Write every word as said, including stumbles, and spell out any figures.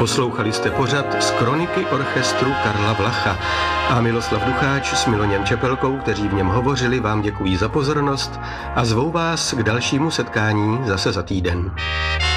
Poslouchali jste pořad z kroniky orchestru Karla Vlacha a Miloslav Ducháč s Miloněm Čepelkou, kteří v něm hovořili, vám děkují za pozornost a zvou vás k dalšímu setkání zase za týden.